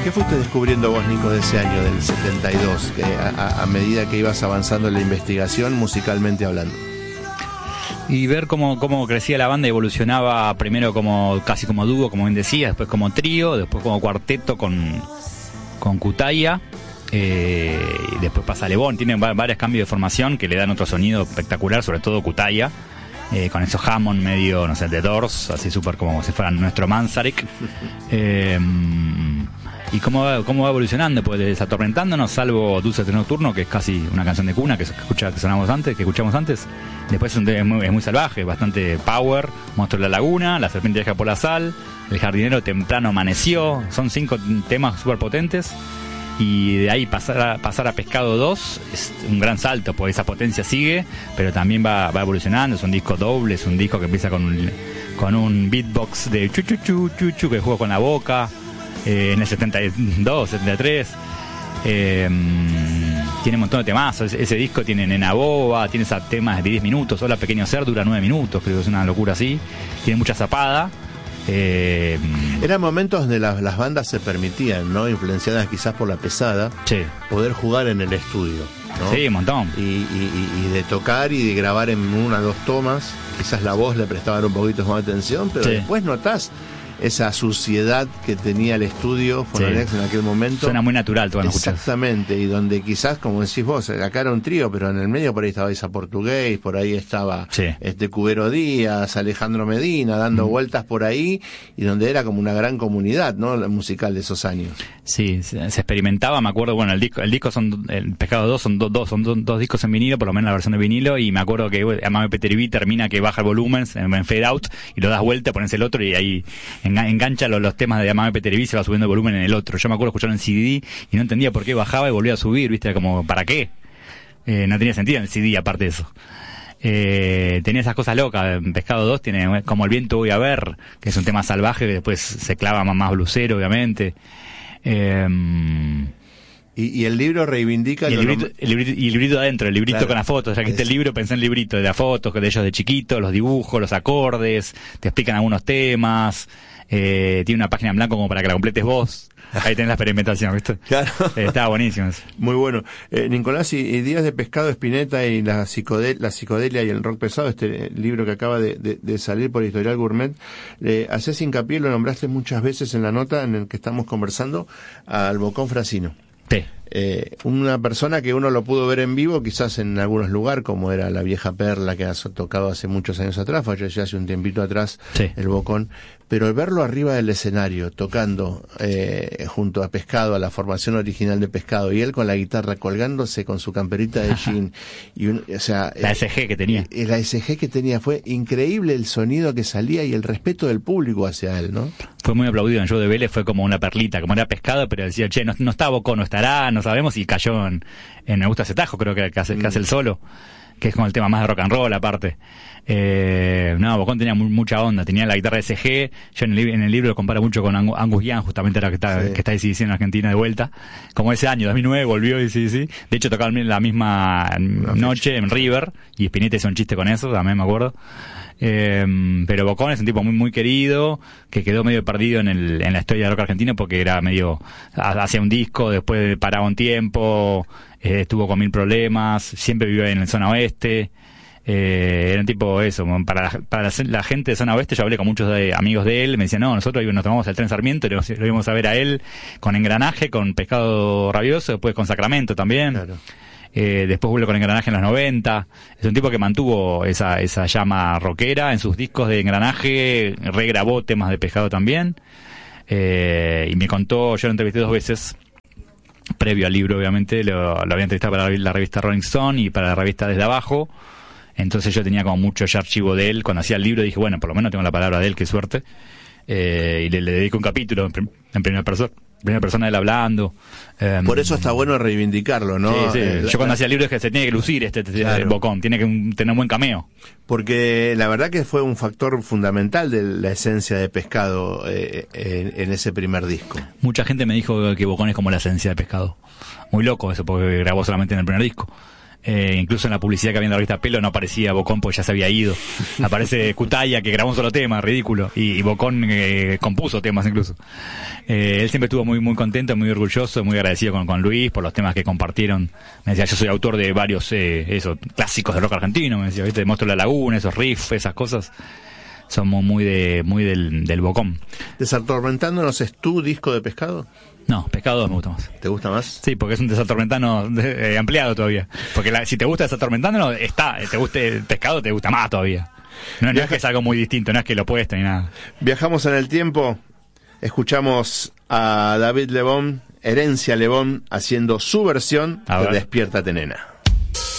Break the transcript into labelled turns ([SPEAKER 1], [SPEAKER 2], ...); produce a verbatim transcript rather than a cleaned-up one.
[SPEAKER 1] ¿Qué fuiste descubriendo vos, Nico, de ese año, del setenta y dos, que a, a medida que ibas avanzando en la investigación, musicalmente hablando?
[SPEAKER 2] Y ver cómo, cómo crecía la banda, evolucionaba primero como casi como dúo, como bien decía, después como trío, después como cuarteto con, con Kutaya, eh, y después pasa Lebón. Tienen varios cambios de formación que le dan otro sonido espectacular, sobre todo Kutaya, eh, con esos Hammond medio, no sé, de Doors, así súper como si fueran nuestro Manzarek. Eh, y cómo va, cómo va evolucionando, pues desatormentándonos, salvo Dulce Nocturno, que es casi una canción de cuna que escucha, que sonamos antes, que escuchamos antes. Después es, un, es, muy, es muy salvaje, bastante power. Monstruo de la Laguna, La Serpiente viaja por la sal, El jardinero temprano amaneció. Son cinco temas súper potentes. Y de ahí pasar a, pasar a Pescado dos es un gran salto, porque esa potencia sigue, pero también va, va evolucionando. Es un disco doble, es un disco que empieza con un, con un beatbox de chu chu chu chu chu que juega con la boca. Eh, en el setenta y dos, setenta y tres, eh, tiene un montón de temas. Ese, ese disco tiene Nena Boba, tiene esos temas de diez minutos. Hola Pequeño Ser dura nueve minutos, creo que es una locura así. Tiene mucha zapada. Eh,
[SPEAKER 1] Eran momentos donde las, las bandas se permitían, ¿no? Influenciadas quizás por la pesada,
[SPEAKER 2] sí,
[SPEAKER 1] poder jugar en el estudio, ¿no?
[SPEAKER 2] Sí, un montón.
[SPEAKER 1] Y, y, y de tocar y de grabar en una o dos tomas. Quizás la voz le prestaban un poquito más de atención, pero sí, después notás esa suciedad que tenía el estudio Fonolex, sí, en aquel momento.
[SPEAKER 2] Suena muy natural, tú
[SPEAKER 1] exactamente, y donde quizás, como decís vos, acá era un trío, pero en el medio por ahí estaba Isa Portugués, por ahí estaba, sí, este Cubero Díaz, Alejandro Medina, dando mm. vueltas por ahí, y donde era como una gran comunidad, ¿no? La musical de esos años.
[SPEAKER 2] Sí, se, se experimentaba, me acuerdo, bueno, el disco, el disco son, el Pescado dos son dos, dos, son dos, dos discos en vinilo, por lo menos la versión de vinilo, y me acuerdo que Amame Peteribí termina que baja el volumen en, en fade out, y lo das vuelta, pones el otro, y ahí engancha los, los temas de Amame Peteribí, se va subiendo el volumen en el otro. Yo me acuerdo escucharlo en C D y no entendía por qué bajaba y volvía a subir, viste, como, ¿para qué? Eh, no tenía sentido en el C D, aparte de eso. Eh, tenía esas cosas locas. En Pescado dos tiene Como el viento voy a ver, que es un tema salvaje que después se clava más, más blusero, obviamente. Eh,
[SPEAKER 1] Y, y el libro reivindica...
[SPEAKER 2] Y el librito, el librito, y el librito adentro, el librito, claro, con las fotos. Ya que está el libro, pensé en el librito de las fotos, de ellos de chiquitos, los dibujos, los acordes, te explican algunos temas. Eh, tiene una página en blanco como para que la completes vos. Ahí tenés la experimentación, ¿viste? Claro. Eh, estaba buenísimo eso.
[SPEAKER 1] Muy bueno. Eh, Nicolás, y, y Días de Pescado, Spinetta y la, psicodel, la psicodelia y el rock pesado, este libro que acaba de, de, de salir por Editorial Gourmet, eh, haces hincapié, lo nombraste muchas veces en la nota en el que estamos conversando, al Bocón Frasino.
[SPEAKER 2] Sí.
[SPEAKER 1] Eh, una persona que uno lo pudo ver en vivo, quizás en algunos lugares, como era la Vieja Perla, que ha tocado hace muchos años atrás, fue ya hace un tiempito atrás, sí, el Bocón, pero el verlo arriba del escenario, tocando eh, junto a Pescado, a la formación original de Pescado, y él con la guitarra colgándose con su camperita de jean, y un, o sea,
[SPEAKER 2] la
[SPEAKER 1] eh,
[SPEAKER 2] S G que tenía.
[SPEAKER 1] Eh, la S G que tenía, fue increíble el sonido que salía y el respeto del público hacia él, ¿no?
[SPEAKER 2] Fue muy aplaudido en el show de Vélez, fue como una perlita, como era Pescado, pero decía, che, no, no está Bocón, no estará, no sabemos, y cayó en, en Me Gusta Ese Tajo, creo que, que, hace, que hace el solo, que es como el tema más de rock and roll aparte. Eh, no, Bocón tenía muy, mucha onda, tenía la guitarra S G, yo en el, en el libro lo comparo mucho con Angus, Angus Young, justamente era que está, sí, que está A C D C en Argentina de vuelta, como ese año, dos mil nueve, volvió A C D C, de hecho tocaban la misma Una noche fecha. En River, y Spinetta hizo un chiste con eso, también me acuerdo. Eh, pero Bocón es un tipo muy muy querido, que quedó medio perdido en el en la historia del rock argentino, porque era medio, hacía un disco, después paraba un tiempo, eh, estuvo con mil problemas, siempre vivió en la zona oeste. Eh, era un tipo eso, para la, para la, la gente de zona oeste. Yo hablé con muchos de, amigos de él, me decían, no, nosotros nos tomamos el tren Sarmiento, lo, lo íbamos a ver a él con Engranaje, con Pescado Rabioso, después con Sacramento también. Claro. Eh, después vuelve con Engranaje en los noventa. Es un tipo que mantuvo esa esa llama rockera en sus discos de Engranaje, regrabó temas de Pescado también. Eh, y me contó, yo lo entrevisté dos veces, previo al libro obviamente, lo, lo había entrevistado para la revista Rolling Stone y para la revista Desde Abajo. Entonces yo tenía como mucho ya archivo de él. Cuando hacía el libro dije, bueno, por lo menos tengo la palabra de él, qué suerte. Eh, y le, le dedico un capítulo en, en primera persona. Primera persona él hablando. Um,
[SPEAKER 1] Por eso está bueno reivindicarlo, ¿no?
[SPEAKER 2] Sí, sí.
[SPEAKER 1] Eh,
[SPEAKER 2] Yo cuando la, hacía el libro es que se tiene que lucir este, este claro. Bocón, tiene que un, tener un buen cameo.
[SPEAKER 1] Porque la verdad que fue un factor fundamental de la esencia de Pescado eh, en, en ese primer disco.
[SPEAKER 2] Mucha gente me dijo que Bocón es como la esencia de Pescado. Muy loco eso, porque grabó solamente en el primer disco. Eh, incluso en la publicidad que había en la revista Pelo no aparecía Bocón porque ya se había ido. Aparece Cutaya, que grabó un solo tema, ridículo. Y, y Bocón eh, compuso temas incluso. Eh, él siempre estuvo muy muy contento, muy orgulloso, muy agradecido con, con Luis por los temas que compartieron. Me decía, yo soy autor de varios eh, esos clásicos de rock argentino, me decía, ¿viste? Monstruo de la Laguna, esos riffs, esas cosas. Somos muy de muy del, del Bocón.
[SPEAKER 1] ¿Desatormentándonos es tu disco de Pescado?
[SPEAKER 2] No, Pescado dos me gusta más.
[SPEAKER 1] ¿Te gusta más?
[SPEAKER 2] Sí, porque es un Desatormentano de, eh, ampliado todavía. Porque la, si te gusta Desatormentano, está, te guste Pescado, te gusta más todavía. No, no es que es algo muy distinto, no es que lo opuesto ni nada.
[SPEAKER 1] Viajamos en el tiempo, escuchamos a David Lebón, Herencia Lebón, haciendo su versión de Despiértate Nena.